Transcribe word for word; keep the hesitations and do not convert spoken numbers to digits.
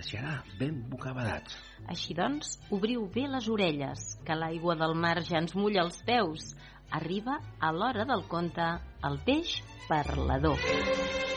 marxarà ben bocabadats. Així doncs, obriu bé les orelles, que l'aigua del mar ja ens mulla els peus. Arriba a l'hora del conte el peix parlador.